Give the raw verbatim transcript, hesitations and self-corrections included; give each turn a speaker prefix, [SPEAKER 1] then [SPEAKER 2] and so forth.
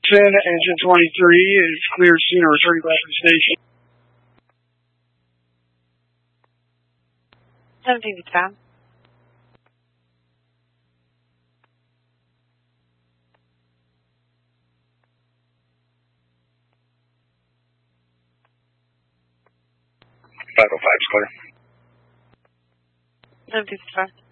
[SPEAKER 1] Houston, engine twenty-three is cleared soon or returning back to the station.
[SPEAKER 2] seventeen to time.
[SPEAKER 3] five oh five is clear.
[SPEAKER 2] seventeen to time.